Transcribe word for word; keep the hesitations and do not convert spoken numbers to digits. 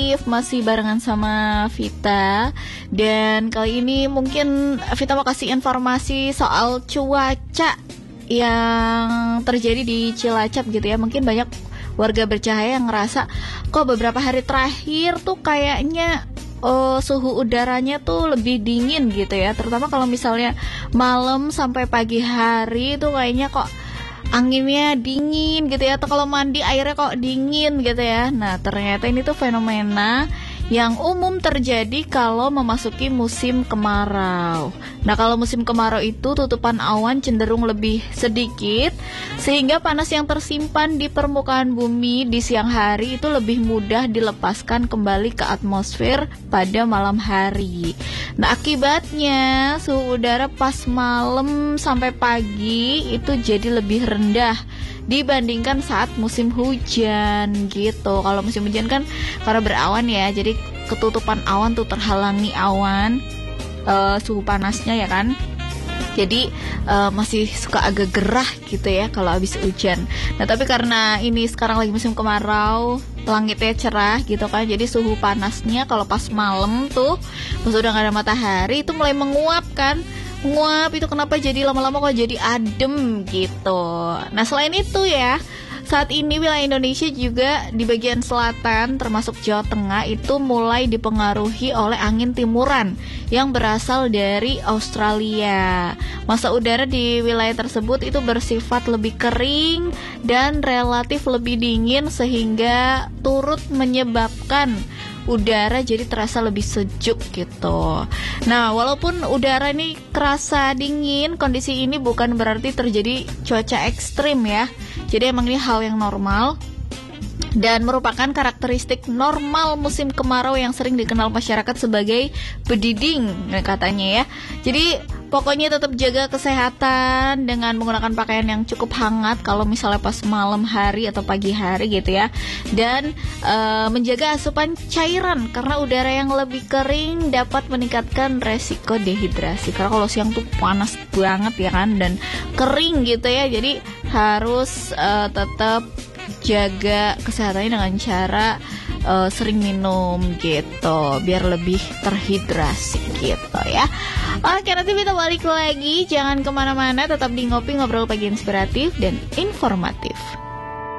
Inspiratif masih barengan sama Vita. Dan kali ini mungkin Vita mau kasih informasi soal cuaca yang terjadi di Cilacap gitu ya. Mungkin banyak warga bercahaya yang ngerasa kok beberapa hari terakhir tuh kayaknya uh, suhu udaranya tuh lebih dingin gitu ya. Terutama kalau misalnya malam sampai pagi hari tuh kayaknya kok anginnya dingin gitu ya, atau kalau mandi airnya kok dingin gitu ya. Nah ternyata ini tuh fenomena yang umum terjadi kalau memasuki musim kemarau. Nah kalau musim kemarau itu tutupan awan cenderung lebih sedikit, sehingga panas yang tersimpan di permukaan bumi di siang hari itu lebih mudah dilepaskan kembali ke atmosfer pada malam hari. Nah akibatnya suhu udara pas malam sampai pagi itu jadi lebih rendah dibandingkan saat musim hujan gitu. Kalau musim hujan kan karena berawan ya, jadi ketutupan awan tuh terhalangi awan, uh, suhu panasnya ya kan. Jadi uh, masih suka agak gerah gitu ya kalau habis hujan. Nah tapi karena ini sekarang lagi musim kemarau, langitnya cerah gitu kan, jadi suhu panasnya kalau pas malam tuh pas udah gak ada matahari itu mulai menguap kan. Nguap itu kenapa jadi lama-lama kok jadi adem gitu. Nah selain itu ya, saat ini wilayah Indonesia juga di bagian selatan termasuk Jawa Tengah itu mulai dipengaruhi oleh angin timuran yang berasal dari Australia. Massa udara di wilayah tersebut itu bersifat lebih kering dan relatif lebih dingin, sehingga turut menyebabkan udara jadi terasa lebih sejuk gitu. Nah walaupun udara ini kerasa dingin, kondisi ini bukan berarti terjadi cuaca ekstrim ya. Jadi emang ini hal yang normal dan merupakan karakteristik normal musim kemarau yang sering dikenal masyarakat sebagai bediding katanya ya. Jadi pokoknya tetap jaga kesehatan dengan menggunakan pakaian yang cukup hangat kalau misalnya pas malam hari atau pagi hari gitu ya. Dan e, menjaga asupan cairan karena udara yang lebih kering dapat meningkatkan resiko dehidrasi. Karena kalau siang tuh panas banget ya kan, dan kering gitu ya. Jadi harus e, tetap jaga kesehatannya dengan cara uh, sering minum gitu biar lebih terhidrasi gitu ya. Oke, nanti kita balik lagi, jangan kemana-mana, tetap di Ngopi, ngobrol pagi inspiratif dan informatif.